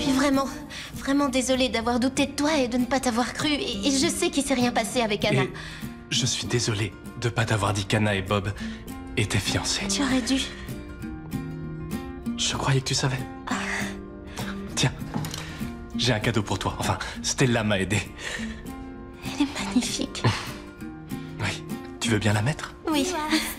suis vraiment désolée d'avoir douté de toi et de ne pas t'avoir cru. Et je sais qu'il s'est rien passé avec Anna. Et je suis désolé de pas t'avoir dit qu'Anna et Bob étaient fiancés. Tu aurais dû. Je croyais que tu savais. Tiens, j'ai un cadeau pour toi. Enfin, Stella m'a aidé. Elle est magnifique. Oui, tu veux bien la mettre? Oui.